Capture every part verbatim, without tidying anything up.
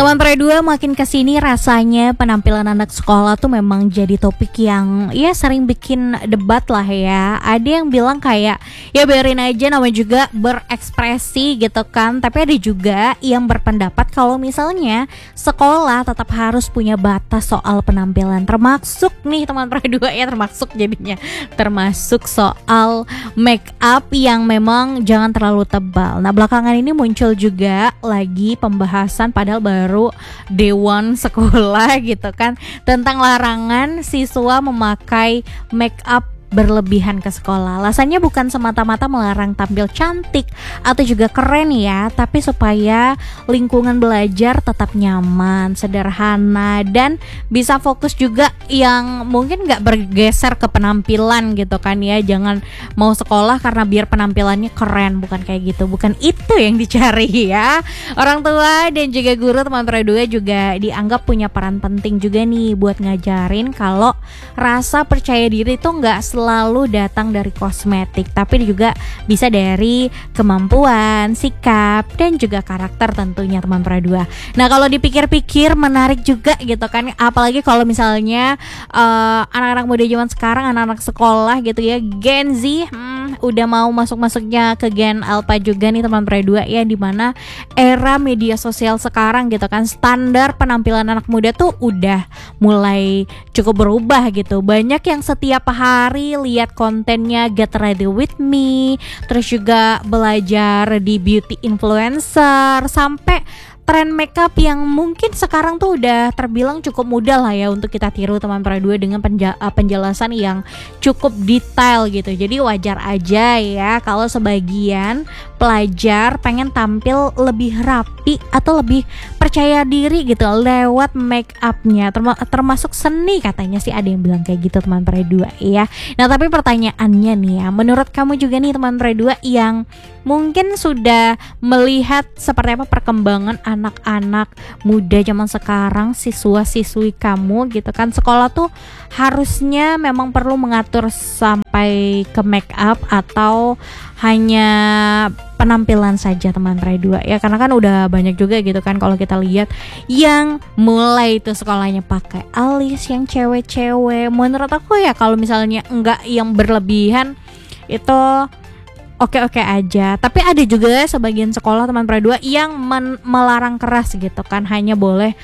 Teman Pre dua, makin kesini rasanya penampilan anak sekolah tuh memang jadi topik yang ya sering bikin debat lah ya. Ada yang bilang kayak ya biarin aja, namanya juga berekspresi gitu kan. Tapi ada juga yang berpendapat kalau misalnya sekolah tetap harus punya batas soal penampilan. Termasuk nih teman Pre dua ya, termasuk jadinya termasuk soal make up yang memang jangan terlalu tebal. Nah belakangan ini muncul juga lagi pembahasan, padahal baru dewan sekolah gitu kan, tentang larangan siswa memakai make up berlebihan ke sekolah. Alasannya bukan semata-mata melarang tampil cantik atau juga keren ya, tapi supaya lingkungan belajar tetap nyaman, sederhana, dan bisa fokus juga, yang mungkin gak bergeser ke penampilan gitu kan ya. Jangan mau sekolah karena biar penampilannya keren, bukan kayak gitu, bukan itu yang dicari ya. Orang tua dan juga guru teman Pre dua juga dianggap punya peran penting juga nih buat ngajarin kalau rasa percaya diri itu gak selalu selalu datang dari kosmetik, tapi juga bisa dari kemampuan, sikap, dan juga karakter tentunya teman Pre dua. Nah kalau dipikir-pikir menarik juga gitu kan, apalagi kalau misalnya uh, anak-anak muda zaman sekarang, anak-anak sekolah gitu ya, Gen Z, hmm, udah mau masuk-masuknya ke Gen Alpha juga nih teman Pre dua ya, dimana era media sosial sekarang gitu kan, standar penampilan anak muda tuh udah mulai cukup berubah gitu. Banyak yang setiap hari lihat kontennya Get Ready With Me, terus juga belajar di beauty influencer, sampai tren makeup yang mungkin sekarang tuh udah terbilang cukup mudah lah ya untuk kita tiru teman Pre dua, dengan penja- penjelasan yang cukup detail gitu. Jadi wajar aja ya kalau sebagian pelajar pengen tampil lebih rapi atau lebih percaya diri gitu lewat make upnya, Term- termasuk seni katanya sih, ada yang bilang kayak gitu teman Pre dua ya. Nah tapi pertanyaannya nih ya, menurut kamu juga nih teman Pre dua yang mungkin sudah melihat seperti apa perkembangan anak-anak muda zaman sekarang, siswa-siswi kamu gitu kan, sekolah tuh harusnya memang perlu mengatur sampai ke make up atau hanya penampilan saja teman Pre dua ya, karena kan udah banyak juga gitu kan kalau kita lihat yang mulai itu sekolahnya pakai alis yang cewek-cewek. Menurut aku ya kalau misalnya enggak yang berlebihan itu oke-oke aja. Tapi ada juga sebagian sekolah teman Pre dua yang men- melarang keras gitu kan, hanya boleh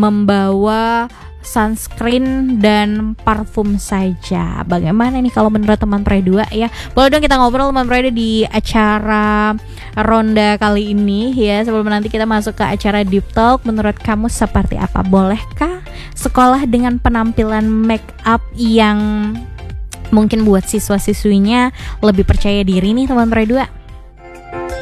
membawa sunscreen dan parfum saja. Bagaimana nih kalau menurut teman Pre dua ya? Boleh dong kita ngobrol teman Pre dua di acara ronda kali ini ya. Sebelum nanti kita masuk ke acara Deep Talk, menurut kamu seperti apa? Bolehkah sekolah dengan penampilan make up yang mungkin buat siswa-siswinya lebih percaya diri nih teman Pre dua?